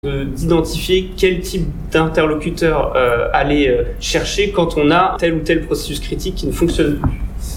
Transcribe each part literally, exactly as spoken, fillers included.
de, d'identifier quel type d'interlocuteur euh, aller euh, chercher quand on a tel ou tel processus critique qui ne fonctionne plus.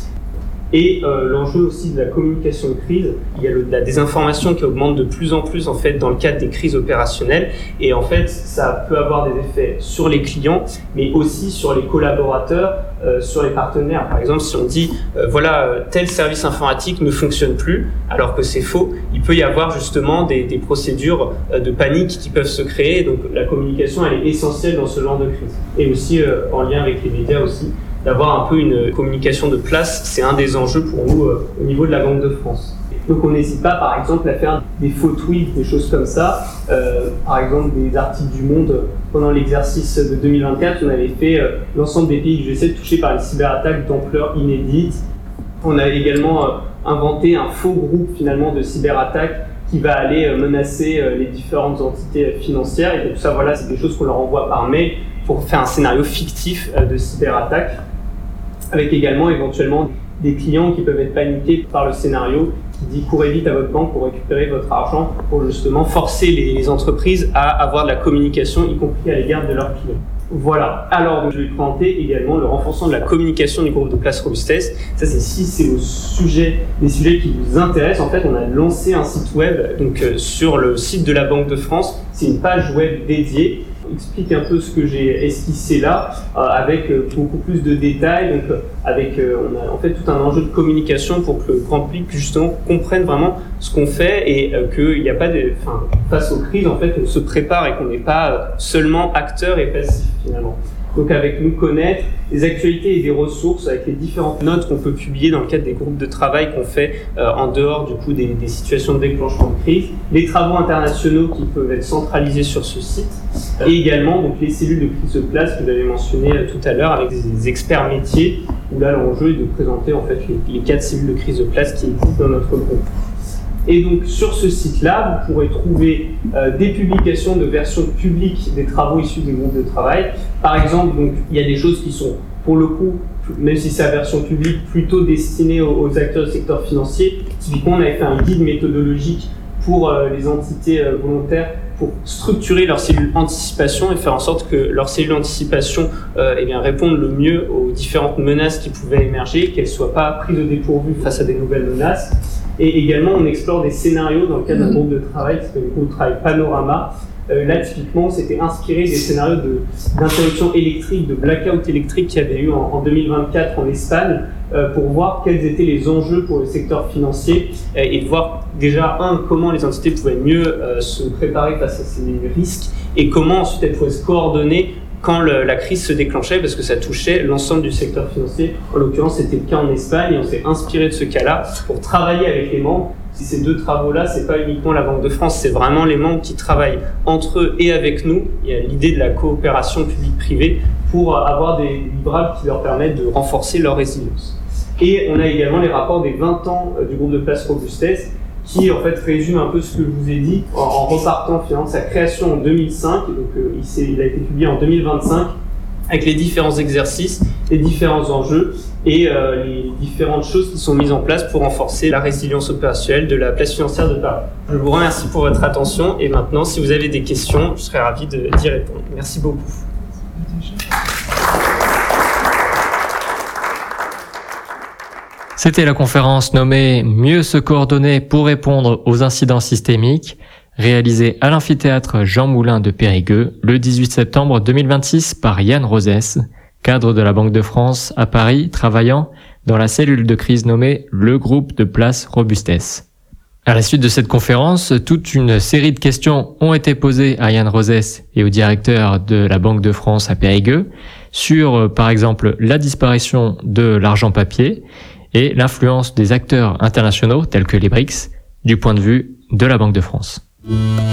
Et euh, l'enjeu aussi de la communication de crise, il y a le, la désinformation qui augmente de plus en plus en fait dans le cadre des crises opérationnelles, et en fait ça peut avoir des effets sur les clients, mais aussi sur les collaborateurs, euh, sur les partenaires. Par exemple, si on dit euh, voilà tel service informatique ne fonctionne plus, alors que c'est faux, il peut y avoir justement des, des procédures euh, de panique qui peuvent se créer. Donc la communication elle est essentielle dans ce genre de crise, et aussi euh, en lien avec les médias aussi. D'avoir un peu une communication de place, c'est un des enjeux pour nous euh, au niveau de la Banque de France. Donc on n'hésite pas par exemple à faire des faux tweets, des choses comme ça. Euh, par exemple des articles du Monde, pendant l'exercice de deux mille vingt-quatre, on avait fait euh, l'ensemble des pays du G sept touchés par une cyberattaque d'ampleur inédite. On a également euh, inventé un faux groupe finalement de cyberattaque qui va aller euh, menacer euh, les différentes entités euh, financières. Et donc ça voilà, c'est des choses qu'on leur envoie par mail pour faire un scénario fictif euh, de cyberattaque, avec également éventuellement des clients qui peuvent être paniqués par le scénario qui dit courez vite à votre banque pour récupérer votre argent, pour justement forcer les, les entreprises à avoir de la communication, y compris à l'égard de leurs clients. Voilà. Alors, donc, je vais présenter également le renforcement de la communication du groupe de place Robustesse. Ça, c'est si c'est au sujet, des sujets qui vous intéressent. En fait, on a lancé un site web, donc euh, sur le site de la Banque de France. C'est une page web dédiée. Explique un peu ce que j'ai esquissé là, euh, avec euh, beaucoup plus de détails. Donc, euh, avec, euh, on a en fait tout un enjeu de communication pour que le grand public justement comprenne vraiment ce qu'on fait, et euh, qu'il n'y a pas de, enfin, face aux crises, en fait, on se prépare et qu'on n'est pas euh, seulement acteur et passif finalement. Donc avec nous connaître les actualités et des ressources, avec les différentes notes qu'on peut publier dans le cadre des groupes de travail qu'on fait euh, en dehors du coup des, des situations de déclenchement de crise, les travaux internationaux qui peuvent être centralisés sur ce site, et également donc les cellules de prise de place que vous avez mentionnées euh, tout à l'heure avec des, des experts métiers, où là l'enjeu est de présenter en fait les, les quatre cellules de crise de place qui existent dans notre groupe. Et donc sur ce site-là, vous pourrez trouver euh, des publications de versions publiques des travaux issus des groupes de travail. Par exemple, donc il y a des choses qui sont, pour le coup, même si c'est la version publique, plutôt destinées aux, aux acteurs du secteur financier. Typiquement, on avait fait un guide méthodologique pour euh, les entités euh, volontaires pour structurer leurs cellules anticipation et faire en sorte que leurs cellules anticipation euh, eh bien, répondent le mieux aux différentes menaces qui pouvaient émerger, qu'elles ne soient pas prises au dépourvu face à des nouvelles menaces. Et également, on explore des scénarios dans le cadre d'un groupe de travail qui s'appelle le groupe de travail Panorama. Euh, là, typiquement, c'était inspiré des scénarios de, d'interruption électrique, de blackout électrique qu'il y avait eu en, en deux mille vingt-quatre en Espagne, euh, pour voir quels étaient les enjeux pour le secteur financier, euh, et de voir déjà, un, comment les entités pouvaient mieux euh, se préparer face à ces risques, et comment ensuite elles pouvaient se coordonner quand le, la crise se déclenchait, parce que ça touchait l'ensemble du secteur financier. En l'occurrence, c'était le cas en Espagne, et on s'est inspiré de ce cas-là pour travailler avec les membres. Si ces deux travaux-là, c'est pas uniquement la Banque de France, c'est vraiment les membres qui travaillent entre eux et avec nous. Il y a l'idée de la coopération publique-privée pour avoir des livrables qui leur permettent de renforcer leur résilience. Et on a également les rapports des vingt ans du groupe de place Robustesse, qui en fait résume un peu ce que je vous ai dit en, en repartant finalement de sa création en deux mille cinq. Donc euh, il, s'est, il a été publié en deux mille vingt-cinq avec les différents exercices, les différents enjeux et euh, les différentes choses qui sont mises en place pour renforcer la résilience opérationnelle de la place financière de Paris. Je vous remercie pour votre attention, et maintenant si vous avez des questions, je serai ravi de, d'y répondre. Merci beaucoup. C'était la conférence nommée « Mieux se coordonner pour répondre aux incidents systémiques », réalisée à l'amphithéâtre Jean Moulin de Périgueux le dix-huit septembre deux mille vingt-six par Yann Rosès, cadre de la Banque de France à Paris, travaillant dans la cellule de crise nommée le groupe de place Robustesse. À la suite de cette conférence, toute une série de questions ont été posées à Yann Rosès et au directeur de la Banque de France à Périgueux sur, par exemple, la disparition de l'argent papier et l'influence des acteurs internationaux tels que les B R I C S du point de vue de la Banque de France.